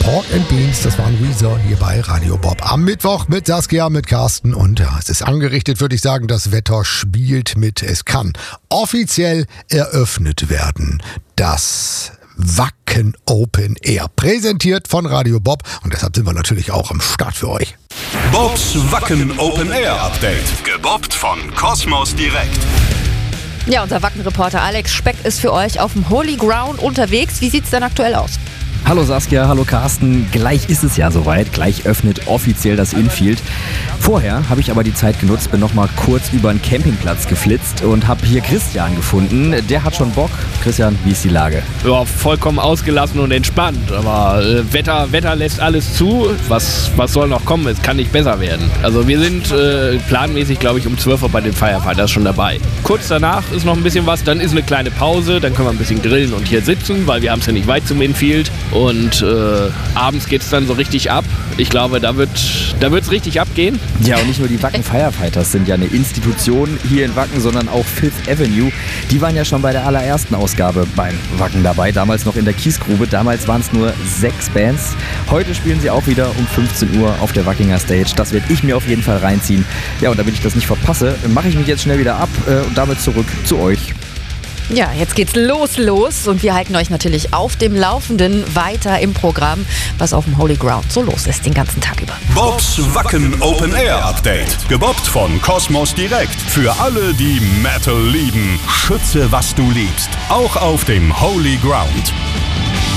Pork and Beans, das waren Weezer hier bei Radio Bob. Am Mittwoch mit Saskia, mit Carsten und ja, es ist angerichtet, würde ich sagen, das Wetter spielt mit. Es kann offiziell eröffnet werden. Das Wacken Open Air, präsentiert von Radio Bob und deshalb sind wir natürlich auch am Start für euch. Bobs Wacken Open Air Update, gebobbt von Kosmos Direkt. Ja, unser Wacken-Reporter Alex Speck ist für euch auf dem Holy Ground unterwegs. Wie sieht's denn aktuell aus? Hallo Saskia, hallo Carsten. Gleich ist es ja soweit. Gleich öffnet offiziell das Infield. Vorher habe ich aber die Zeit genutzt, bin noch mal kurz über den Campingplatz geflitzt und habe hier Christian gefunden. Der hat schon Bock. Christian, wie ist die Lage? Ja, vollkommen ausgelassen und entspannt. Aber Wetter lässt alles zu. Was soll noch kommen? Es kann nicht besser werden. Also wir sind planmäßig, glaube ich, um 12 Uhr bei den Firefighters schon dabei. Kurz danach ist noch ein bisschen was. Dann ist eine kleine Pause. Dann können wir ein bisschen grillen und hier sitzen, weil wir haben es ja nicht weit zum Infield. Und abends geht es dann so richtig ab. Ich glaube, da wird's richtig abgehen. Ja, und nicht nur die Wacken Firefighters sind ja eine Institution hier in Wacken, sondern auch Fifth Avenue. Die waren ja schon bei der allerersten Ausgabe beim Wacken dabei, damals noch in der Kiesgrube. Damals waren es nur 6 Bands. Heute spielen sie auch wieder um 15 Uhr auf der Wackinger Stage. Das werde ich mir auf jeden Fall reinziehen. Ja, und damit ich das nicht verpasse, mache ich mich jetzt schnell wieder ab und damit zurück zu euch. Ja, jetzt geht's los und wir halten euch natürlich auf dem Laufenden weiter im Programm, was auf dem Holy Ground so los ist den ganzen Tag über. Bobs Wacken Open Air Update, gebobbt von Kosmos Direkt. Für alle, die Metal lieben, schütze, was du liebst. Auch auf dem Holy Ground.